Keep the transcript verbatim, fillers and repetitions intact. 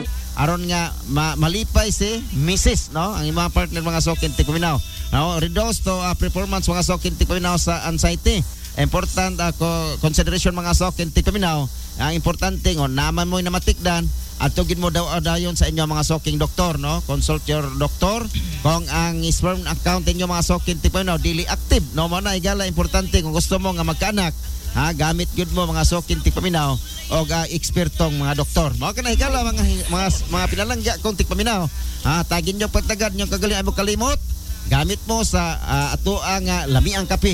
aron nga ma- malipay si Missus no ang imong partner mga sokin tigpaminaw. No, reduce to uh, performance mga sokin tigpaminaw sa anxiety. Important ako uh, consideration mga sokin tigpaminaw. Ang importante ngo naman mo namatikdan at tugin mo daw dayon sa inyo mga soking doktor no, consult your doctor kung ang sperm account inyo mga sokin tigpaminaw dili active no mo na igala importante kung gusto mo nga magkaanak. Ha, gamit gyud mo mga sokin tigpaminaw o uh, ekspertong mga doktor. Mao kana higala mga mga mga pinalangga kong tigpaminaw. Ha, tagin nyo pagtagad nyo kagaling mo kalimot. Gamit mo sa uh, ato ang uh, lami ang kape.